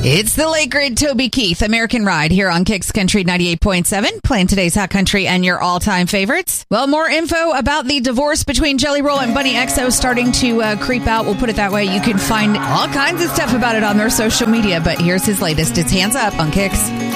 It's the late great Toby Keith, American Ride, here on Kicks Country 98.7, playing today's Hot Country and your all-time favorites. Well, more info about the divorce between Jelly Roll and Bunny XO starting to creep out. We'll put it that way. You can find all kinds of stuff about it on their social media, but here's his latest. It's Hands Up on Kicks.